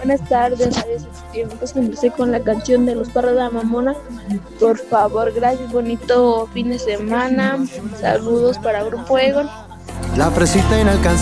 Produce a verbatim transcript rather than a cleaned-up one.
Buenas tardes, a veces tiempos empecé con la canción de los Perros de la Mamona. Por favor, gracias, bonito fin de semana. Saludos para Grupo Egon. La fresita inalcanzable.